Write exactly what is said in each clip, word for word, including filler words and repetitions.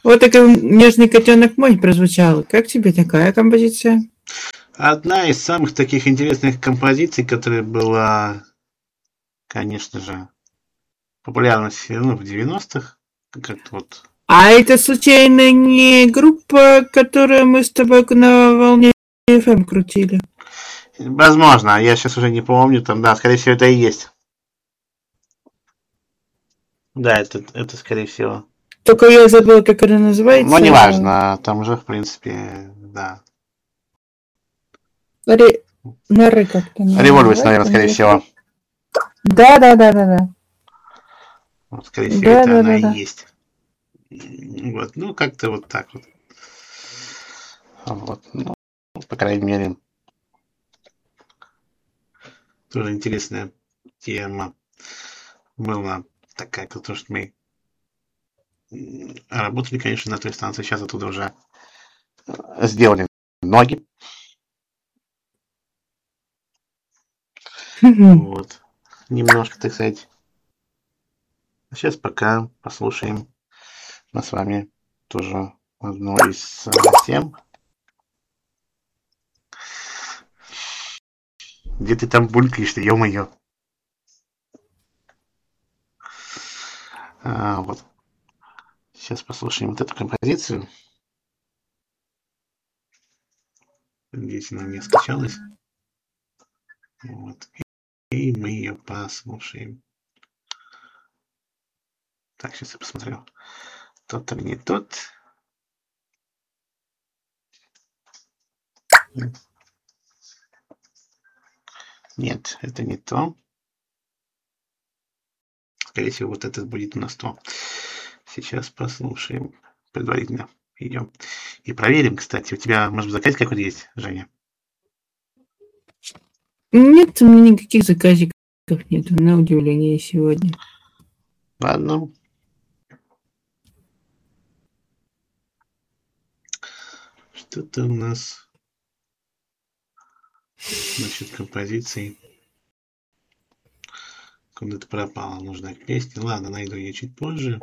Вот такой нежный котенок мой прозвучал. Как тебе такая композиция? Одна из самых таких интересных композиций, которая была, конечно же, популярна ну, в девяностых. Как-то вот. А это случайно не группа, которую мы с тобой на волне эф эм крутили? Возможно, я сейчас уже не помню, там, да, скорее всего, это и есть. Да, это, это скорее всего. Только я забыла, как она называется. Но неважно, там уже, в принципе, да. Ре... Нары как-то. Револьвер, наверное, скорее всего. Да, да, да, да, да. Вот, скорее всего, да, это да, она да, и да. есть. Вот, ну, как-то вот так вот. Вот, ну, по крайней мере. Тоже интересная тема была такая, потому что мы работали, конечно, на той станции, сейчас оттуда уже сделали ноги. Вот. Немножко, так сказать. А сейчас пока послушаем мы с вами тоже одну из тем. Где ты там булькаешь-то, ё-моё. А, вот. Сейчас послушаем вот эту композицию. Здесь она у меня скачалась. Вот. И мы ее послушаем. Так, сейчас я посмотрю. Тот или не тот. Нет, это не то. Скорее всего, вот этот будет у нас то. Сейчас послушаем. Предварительно идем. И проверим, кстати. У тебя, может быть, заказ какой-то есть, Женя? Нет, у меня никаких заказиков нет, на удивление сегодня. Ладно. Что-то у нас насчет композиции. Куда-то пропала нужная песня. Ладно, найду ее чуть позже.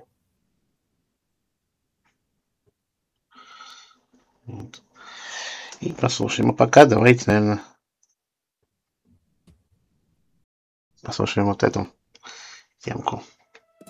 Вот. И послушаем. А пока давайте, наверное, послушаем вот эту темку.